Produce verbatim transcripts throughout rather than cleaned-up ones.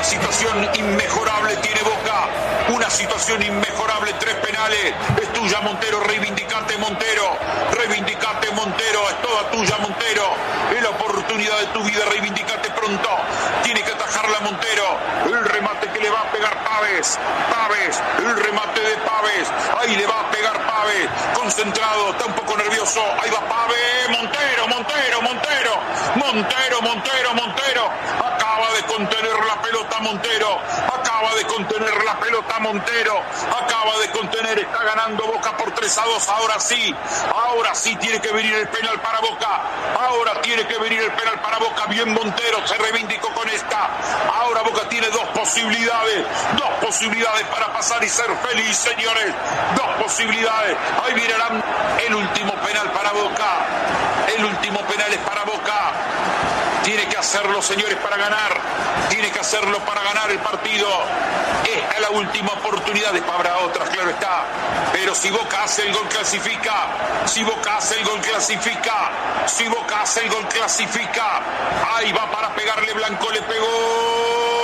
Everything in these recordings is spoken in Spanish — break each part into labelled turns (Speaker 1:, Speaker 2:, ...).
Speaker 1: situación inmejorable tiene Boca, una situación inmejorable, tres penales, es tuya Montero, reivindicate Montero, reivindicate Montero, es toda tuya Montero, es la oportunidad de tu vida, reivindicate pronto, tiene que atajarla Montero, el remate que le va a pegar Pávez, Pávez, el remate de Pávez, ahí le va a pegar Pávez, concentrado, está un poco nervioso, ahí va Pávez, Montero, Montero, Montero, Montero, Montero, Montero, acaba de contener la pelota Montero, acaba de contener la pelota Montero, acaba de contener, está ganando Boca por tres a dos, ahora sí, ahora sí tiene que venir el penal para Boca, ahora tiene que venir el penal para Boca, bien Montero, se reivindicó con esta, ahora Boca tiene dos posibilidades, dos posibilidades para pasar y ser feliz, señores, dos posibilidades, ahí viene el último penal para Boca, el último penal es para Boca, tiene que hacerlo señores para ganar, tiene que hacerlo para ganar el partido, esta es la última oportunidad, después habrá otras, claro está, pero si Boca hace el gol clasifica, si Boca hace el gol clasifica, si Boca hace el gol clasifica, ahí va para pegarle Blanco, le pegó.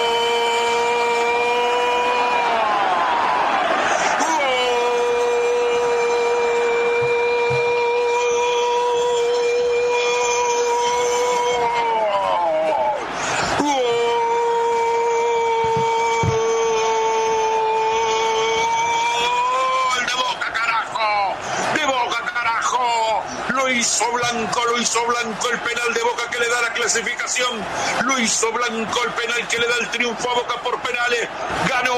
Speaker 1: Lo hizo Blanco, lo hizo Blanco, el penal de Boca que le da la clasificación, lo hizo Blanco, el penal que le da el triunfo a Boca por penales, ganó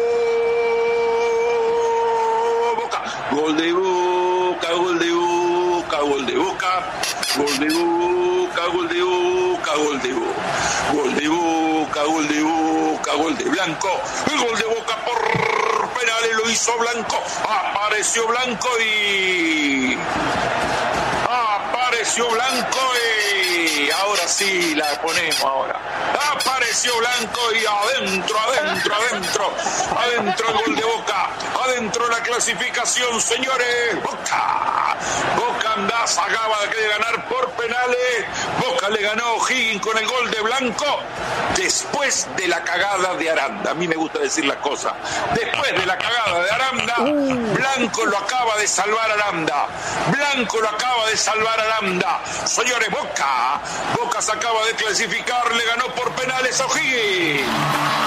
Speaker 1: Boca, gol de Boca, gol de Boca, gol de Boca, gol de Boca, gol de Boca, gol de Boca, gol de Boca, gol de Boca, gol de Blanco, el gol de Boca por penales lo hizo Blanco, apareció Blanco y... Apareció Blanco y ahora sí la ponemos ahora. Apareció Blanco y adentro, adentro, adentro, adentro el gol de Boca, adentro la clasificación, señores. Boca, Boca Andás acaba de ganar por penales. Boca le ganó a O'Higgins con el gol de Blanco después de la cagada de Aranda. A mí me gusta decir las cosas. Después de la cagada de Aranda, Blanco lo acaba de salvar Aranda. Blanco lo acaba de salvar Aranda. Señores, Boca, Boca se acaba de clasificar, le ganó por penales a O'Higgins.